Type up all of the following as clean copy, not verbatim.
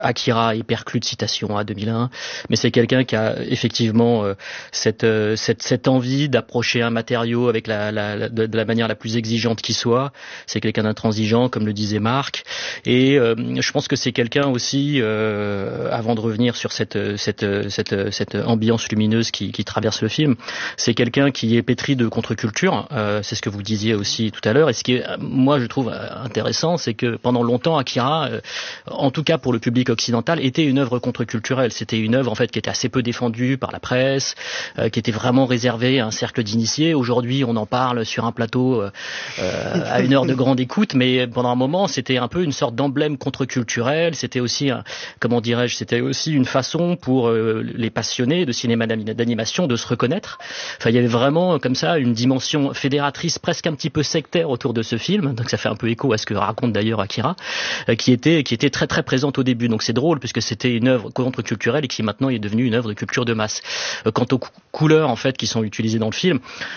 Akira hyperclus de citation à 2001, mais c'est quelqu'un qui a effectivement cette envie d'approcher un matériau avec de la manière la plus exigeante qui soit. C'est quelqu'un d'intransigeant, comme le disait Marc, et je pense que c'est quelqu'un aussi, avant de revenir sur cette ambiance lumineuse qui traverse le film, c'est quelqu'un qui est pétri de contre-culture. C'est ce que vous disiez aussi tout à l'heure, et ce qui est, moi je trouve intéressant, c'est que pendant longtemps Akira, en tout cas pour le public occidentale, était une œuvre contre-culturelle. C'était une œuvre en fait qui était assez peu défendue par la presse, qui était vraiment réservée à un cercle d'initiés. Aujourd'hui, on en parle sur un plateau à une heure de grande écoute, mais pendant un moment, c'était un peu une sorte d'emblème contre-culturel. C'était aussi, c'était aussi une façon pour les passionnés de cinéma d'animation de se reconnaître. Enfin, il y avait vraiment comme ça une dimension fédératrice, presque un petit peu sectaire autour de ce film. Donc ça fait un peu écho à ce que raconte d'ailleurs Akira, qui était très très présente au début. Donc c'est drôle puisque c'était une œuvre contre-culturelle et qui maintenant est devenue une œuvre de culture de masse. Quant aux couleurs en fait qui sont utilisées dans le film,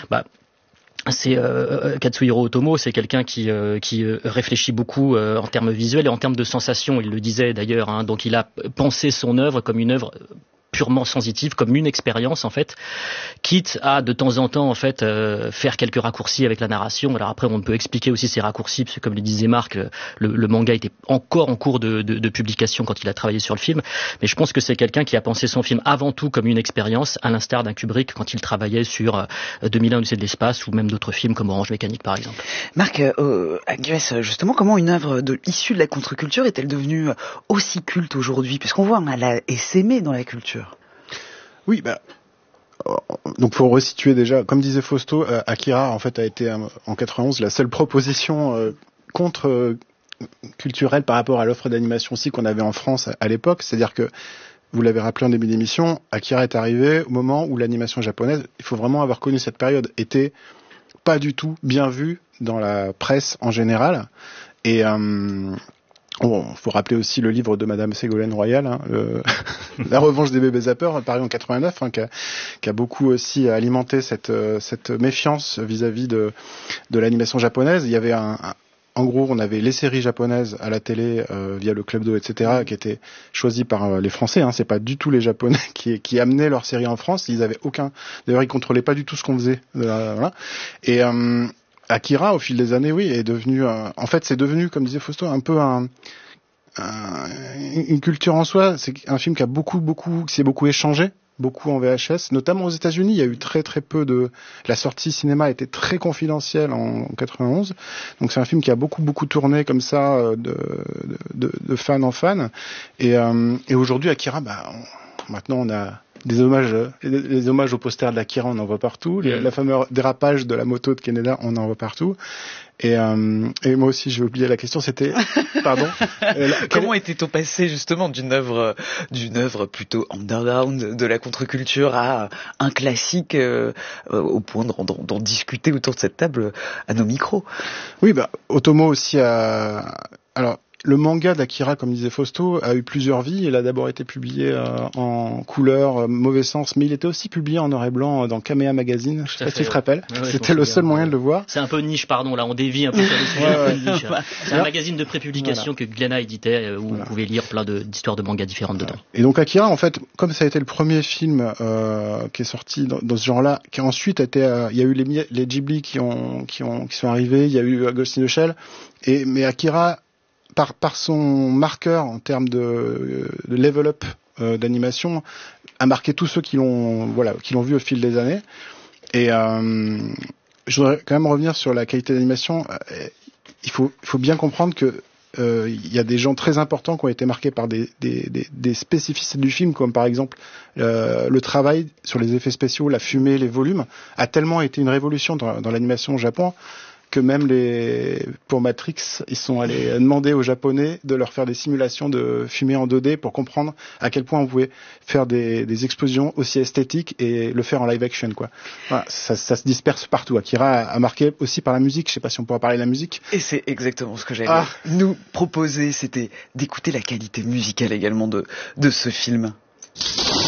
c'est Katsuhiro Otomo, c'est quelqu'un qui réfléchit beaucoup en termes visuels et en termes de sensations. Il le disait d'ailleurs, hein, donc il a pensé son œuvre comme une œuvre purement sensitive, comme une expérience en fait, quitte à de temps en temps en fait faire quelques raccourcis avec la narration. Alors après on peut expliquer aussi ces raccourcis parce que comme le disait Marc, le manga était encore en cours de publication quand il a travaillé sur le film, mais je pense que c'est quelqu'un qui a pensé son film avant tout comme une expérience, à l'instar d'un Kubrick quand il travaillait sur 2001 Odyssée de l'espace ou même d'autres films comme Orange Mécanique par exemple. Marc, Agues, justement, comment une œuvre issue de la contre-culture est-elle devenue aussi culte aujourd'hui, puisqu'on voit elle a essaimé dans la culture? Oui, donc pour resituer déjà, comme disait Fausto, Akira en fait a été en 91 la seule proposition contre culturelle par rapport à l'offre d'animation aussi qu'on avait en France à l'époque. C'est-à-dire que, vous l'avez rappelé en début d'émission, Akira est arrivé au moment où l'animation japonaise, il faut vraiment avoir connu cette période, était pas du tout bien vue dans la presse en général. Et faut rappeler aussi le livre de Madame Ségolène Royal, hein, La revanche des bébés zappeurs, paru en 89, hein, qui a beaucoup aussi alimenté cette méfiance vis-à-vis de l'animation japonaise. Il y avait en gros, on avait les séries japonaises à la télé via le Club d'eau, etc., qui étaient choisies par les Français. Hein, c'est pas du tout les Japonais qui amenaient leurs séries en France. Ils avaient aucun. D'ailleurs, ils contrôlaient pas du tout ce qu'on faisait. Voilà. Et Akira, au fil des années, oui, est devenu. En fait, c'est devenu, comme disait Fausto, un peu une culture en soi. C'est un film qui s'est beaucoup échangé, beaucoup en VHS, notamment aux États-Unis. Il y a eu très très peu la sortie cinéma était très confidentielle en 91. Donc c'est un film qui a beaucoup tourné comme ça de fan en fan. Et aujourd'hui, Akira, maintenant on a des hommages au poster de l'Akira, on en voit partout. La fameuse dérapage de la moto de Kaneda, on en voit partout. Et moi aussi, j'ai oublié la question, c'était, pardon. Comment était-on passé justement d'une œuvre plutôt underground de la contre-culture à un classique au point d'en discuter autour de cette table à nos micros? Oui, Otomo aussi alors, le manga d'Akira, comme disait Fausto, a eu plusieurs vies. Il a d'abord été publié en couleur, mauvais sens, mais il était aussi publié en noir et blanc dans Kamea Magazine. Je sais pas si tu te rappelles. Ouais, c'était le seul moyen de le voir. C'est un peu niche, pardon, là, on dévie un peu sur le sujet. Niche. C'est un magazine de prépublication que Glénat éditait, où vous pouvez lire plein d'histoires de mangas différentes dedans. Et donc Akira, en fait, comme ça a été le premier film qui est sorti dans ce genre-là, qui ensuite a été, il y a eu les Ghibli qui sont arrivés, il y a eu Ghost in the Shell, mais Akira, par son marqueur en termes de level up d'animation, a marqué tous ceux qui l'ont vu au fil des années. Et je voudrais quand même revenir sur la qualité d'animation. Il faut bien comprendre que il y a des gens très importants qui ont été marqués par des spécificités du film, comme par exemple le travail sur les effets spéciaux, la fumée, les volumes, a tellement été une révolution dans l'animation au Japon que même pour Matrix, ils sont allés demander aux Japonais de leur faire des simulations de fumée en 2D pour comprendre à quel point on pouvait faire des explosions aussi esthétiques et le faire en live action, quoi. Voilà, ça se disperse partout. Akira a marqué aussi par la musique. Je sais pas si on pourra parler de la musique. Et c'est exactement ce que j'allais nous proposer, c'était d'écouter la qualité musicale également de ce film.